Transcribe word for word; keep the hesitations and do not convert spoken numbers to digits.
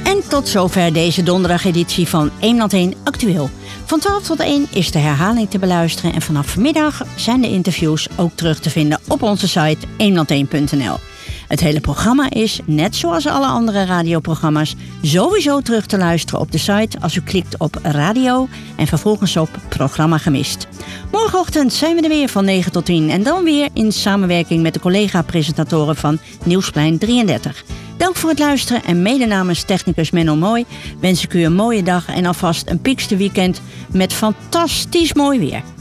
En tot zover deze donderdageditie van één Actueel. Van twaalf tot één is de herhaling te beluisteren en vanaf vanmiddag zijn de interviews ook terug te vinden op onze site eenhonderdéén punt n l. Het hele programma is, net zoals alle andere radioprogramma's, sowieso terug te luisteren op de site als u klikt op radio en vervolgens op programma gemist. Morgenochtend zijn we er weer van negen tot tien en dan weer in samenwerking met de collega-presentatoren van Nieuwsplein drieëndertig. Dank voor het luisteren en mede namens technicus Menno Mooi wens ik u een mooie dag en alvast een Pinksterweekend met fantastisch mooi weer.